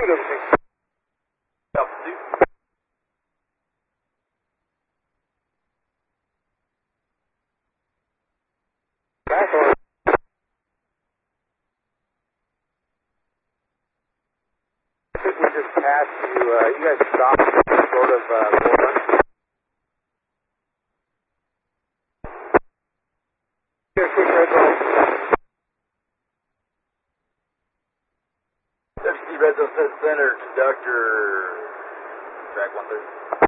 We just passed you. You guys stopped sort of Portland. Here, quick red zone. WC Red Zone Center, conductor, track 130.